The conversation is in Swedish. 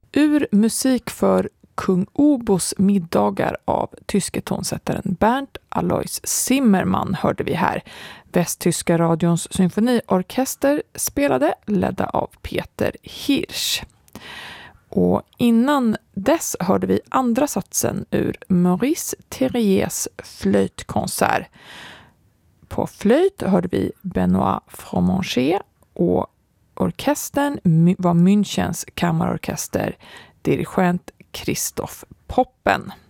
Ur musik för Kung Obos middagar av tyske tonsättaren Bernd Alois Zimmermann hörde vi här. Västtyska radions symfoniorkester spelade, ledda av Peter Hirsch. Och innan dess hörde vi andra satsen ur Maurice Thériets flöjtkonsert. På flöjt hörde vi Benoît Fromanger och orkestern var Münchens kammarorkester, dirigent Christoph Poppen.